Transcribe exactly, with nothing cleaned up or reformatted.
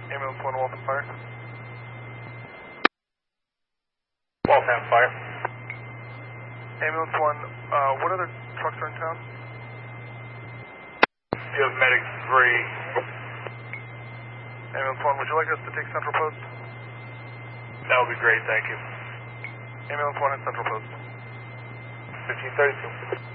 Ambulance one, Waltham Fire. Waltham Fire. Ambulance one, uh, what other trucks are in town? You have Medic three. Ambulance one, would you like us to take Central Post? That would be great, thank you. Ambulance one at Central Post. fifteen thirty-two.